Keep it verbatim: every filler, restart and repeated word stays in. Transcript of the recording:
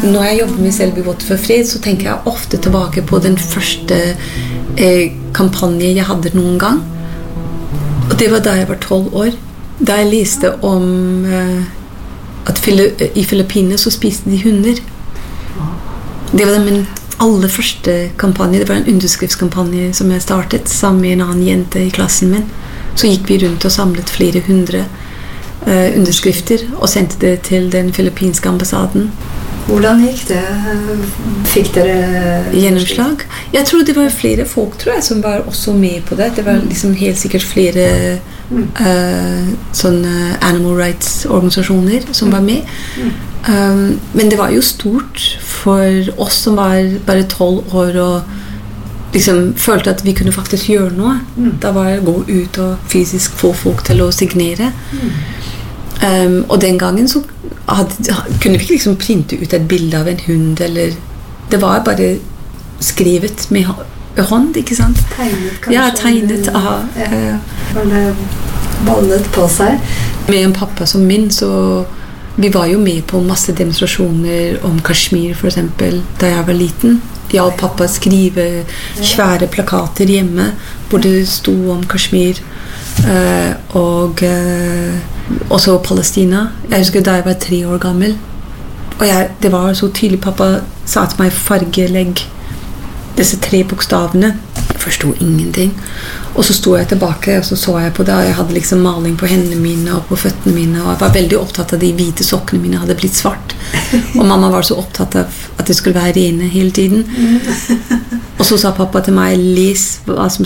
Når jeg jobber med Selby Vote for fred, så tenker jeg ofte tilbake på den første eh, kampanje jeg hadde noen gang. Og det var da jeg var tolv år. Da jeg leste om eh, at i Filippinene så spiste de hunder. Det var min aller første kampanje. Det var en underskriftskampanje som jeg startet sammen med en annen jente i klassen min. Så gikk vi rundt og samlet flere hundre eh, underskrifter og sendte det til den filippinske ambassaden. Hvordan gikk det? Fikk dere gjennomslag? Jeg tror det var flere folk tror jeg, som var også med på det. Det var liksom helt sikkert flere uh, sånne animal rights-organisasjoner som var med. Um, men det var jo stort for oss som var bare tolv år og liksom følte at vi kunne faktisk gjøre noe. Da var det å gå ut og fysisk få folk til å signere. Um, og den gangen så hadde, kunne vi ikke liksom printe ut et bilde av en hund eller, det var bare skrevet med hånd, ikke sant? Tegnet kanskje? Ja, tegnet, aha. Ja. Var det ballet på seg? Med en pappa som min, så vi var jo med på masse demonstrasjoner om Kashmir for eksempel, da jeg var liten. Jeg og pappa skrive svære plakater hjemme, hvor det stod om Kashmir. Uh, og uh, også Palestina. Jeg husker da jeg var tre år gammel og jeg, det var så tydelig. Pappa sa til meg fargelegg disse tre bokstavene. Jeg forstod ingenting og så stod jeg tilbake og så så jeg på det og jeg hadde liksom maling på hendene mine og på føttene mine og jeg var veldig opptatt av de hvite sokkene mine hadde blitt svart og mamma var så opptatt av at det skulle være rene hele tiden og så sa pappa til meg les hva som